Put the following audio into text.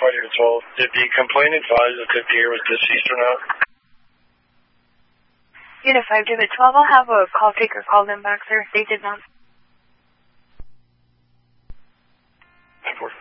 firefighter to 12. Did the complainant advise if the deer was deceased or not? Unit 5, David 12, I'll have a call taker call them back, sir. They did not.